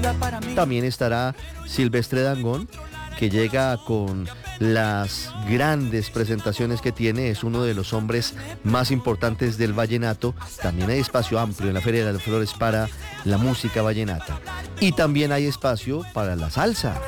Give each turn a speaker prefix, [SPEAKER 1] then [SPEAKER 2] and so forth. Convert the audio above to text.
[SPEAKER 1] También estará Silvestre Dangond, que llega con las grandes presentaciones que tiene, es uno de los hombres más importantes del vallenato. También hay espacio amplio en la Feria de las Flores para la música vallenata. Y también hay espacio para la salsa.